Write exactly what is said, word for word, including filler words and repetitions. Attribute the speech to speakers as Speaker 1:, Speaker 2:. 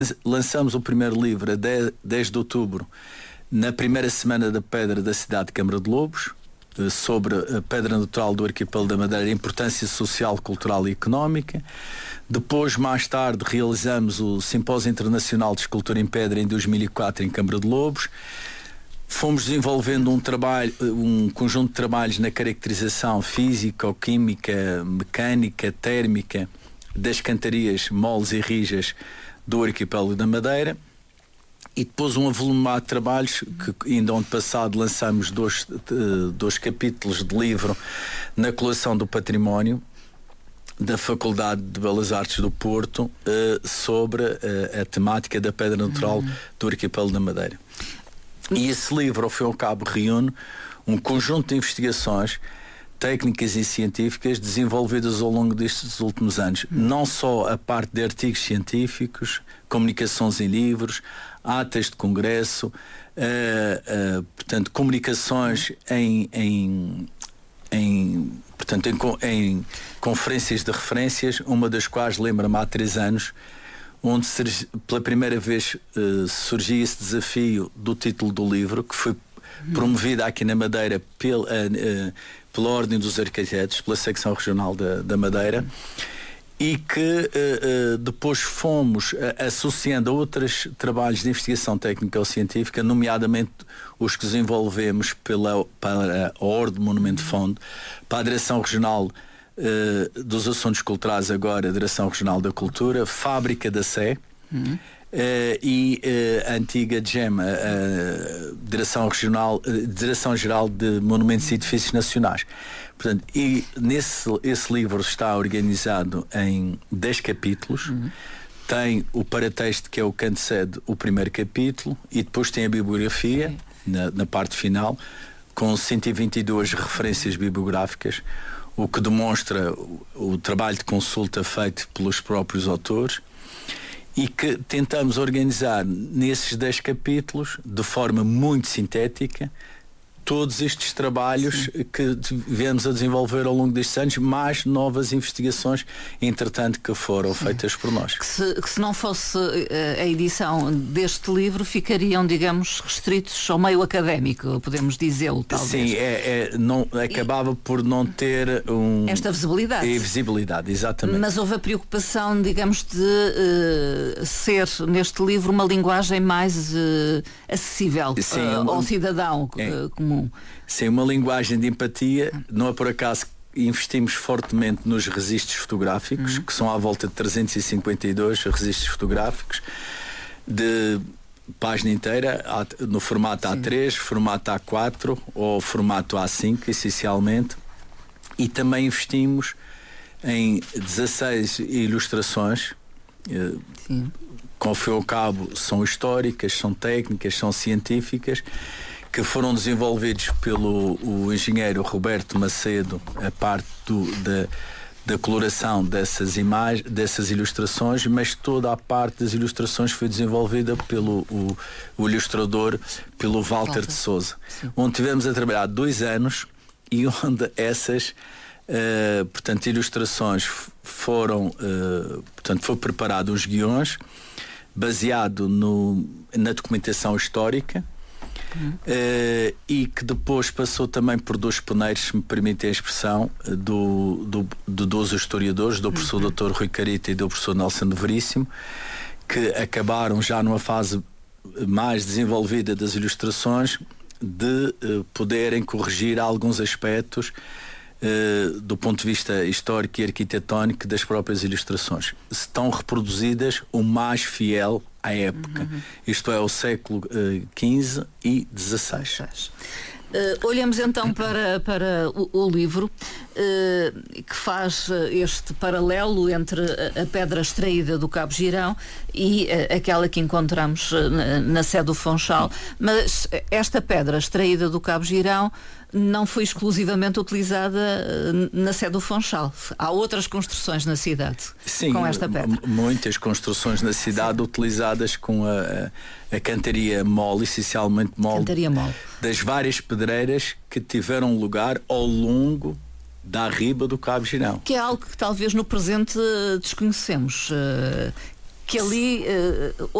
Speaker 1: Lançamos o primeiro livro a dez de outubro, na primeira semana da Pedra da cidade de Câmara de Lobos, sobre a pedra natural do arquipélago da Madeira, a importância social, cultural e económica. Depois, mais tarde, realizamos o Simpósio Internacional de Escultura em Pedra em dois mil e quatro em Câmara de Lobos. Fomos desenvolvendo um trabalho, um conjunto de trabalhos na caracterização física, química, mecânica, térmica das cantarias moles e rijas do arquipélago da Madeira, e depois um avolumado de trabalhos que ainda ano passado lançamos dois, dois capítulos de livro na coleção do património da Faculdade de Belas Artes do Porto, uh, sobre uh, a temática da pedra natural uhum. do arquipélago da Madeira. E esse livro, ao fim e ao cabo, reúne um conjunto de investigações técnicas e científicas desenvolvidas ao longo destes últimos anos. Hum. Não só a parte de artigos científicos, comunicações em livros, atas de congresso, uh, uh, portanto, comunicações em, em, em, portanto, em, em conferências de referências, uma das quais lembra-me há três anos, onde pela primeira vez uh, surgia esse desafio do título do livro, que foi hum. promovida aqui na Madeira pela... Uh, uh, pela Ordem dos Arquitetos, pela secção regional da, da Madeira, e que uh, uh, depois fomos uh, associando a outros trabalhos de investigação técnica ou científica, nomeadamente os que desenvolvemos pela, para a Ordem Monumento Fundo, para a Direção Regional uh, dos Assuntos Culturais, agora a Direção Regional da Cultura, Fábrica da Sé, uhum. Uh, e uh, a antiga D G E M, a uh, Direção Regional, uh, Direção-Geral de Monumentos e Edifícios Nacionais. Portanto, e nesse esse livro está organizado em dez capítulos. Uhum. Tem o paratexto, que é o canto sede, o primeiro capítulo, e depois tem a bibliografia, okay. na, na parte final, com cento e vinte e duas referências bibliográficas, o que demonstra o, o trabalho de consulta feito pelos próprios autores, e que tentamos organizar nesses dez capítulos, de forma muito sintética, todos estes trabalhos Sim. que viemos a desenvolver ao longo destes anos, mais novas investigações, entretanto, que foram Sim. feitas por nós.
Speaker 2: Que se, que se não fosse a edição deste livro, ficariam, digamos, restritos ao meio académico, podemos dizê-lo, talvez.
Speaker 1: Sim, é, é, não, acabava e... por não ter um...
Speaker 2: esta visibilidade.
Speaker 1: É visibilidade, exatamente.
Speaker 2: Mas houve a preocupação, digamos, de uh, ser neste livro uma linguagem mais uh, acessível Sim, uh, ao um... cidadão é. comum.
Speaker 1: Sim, uma linguagem de empatia. Não é por acaso que investimos fortemente nos registros fotográficos, uhum. que são à volta de trezentos e cinquenta e dois registros fotográficos de página inteira, no formato Sim. A três, formato A quatro ou formato A cinco, essencialmente. E também investimos em dezasseis ilustrações. Sim. Com fio ao cabo, são históricas, são técnicas, são científicas, que foram desenvolvidos pelo o engenheiro Roberto Macedo, a parte do, da, da coloração dessas imagens, dessas ilustrações, mas toda a parte das ilustrações foi desenvolvida pelo o, o ilustrador, pelo Walter, Walter. de Souza, Sim. onde tivemos a trabalhar dois anos e onde essas uh, portanto, ilustrações foram, uh, portanto, foi preparado os guiões baseado no, na documentação histórica. Uhum. Uh, e que depois passou também por dois peneiros, se me permitem a expressão, do, do, de dois historiadores, do professor uhum. doutor Rui Carita e do professor Nelson Veríssimo, que acabaram já numa fase mais desenvolvida das ilustrações de uh, poderem corrigir alguns aspectos uh, do ponto de vista histórico e arquitetónico das próprias ilustrações. Estão reproduzidas o mais fiel à época, uhum. isto é, ao século quinze e dezasseis.
Speaker 2: Uh, olhamos então para, para o, o livro uh, que faz este paralelo entre a, a pedra extraída do Cabo Girão e uh, aquela que encontramos uh, na, na Sé do Funchal, uhum. mas esta pedra extraída do Cabo Girão não foi exclusivamente utilizada uh, na Sé do Funchal. Há outras construções na cidade
Speaker 1: Sim,
Speaker 2: com esta pedra.
Speaker 1: M- muitas construções na cidade Sim. utilizadas com a, a, a cantaria mole, essencialmente mole,
Speaker 2: cantaria mole,
Speaker 1: das várias pedreiras que tiveram lugar ao longo da riba do Cabo Girão.
Speaker 2: Que é algo que talvez no presente desconhecemos. Uh, que ali uh,